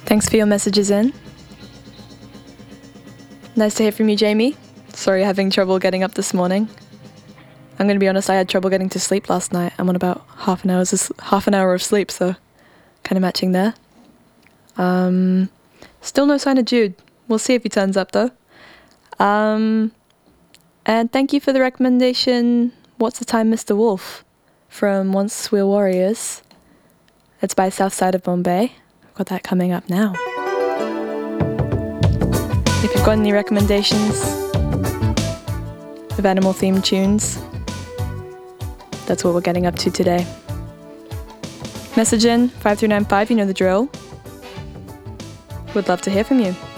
Thanks for your messages in. Nice to hear from you, Jamie. Sorry having trouble getting up this morning. I'm going to be honest, I had trouble getting to sleep last night. I'm on about half an hour of sleep, so kind of matching there. Still no sign of Jude. We'll see if he turns up though. And thank you for the recommendation, What's the Time, Mr. Wolf, from Once We're Warriors. It's by South Side of Bombay. I've got that coming up now. If you've got any recommendations of animal-themed tunes, that's what we're getting up to today. Message in 5395, you know the drill. Would love to hear from you.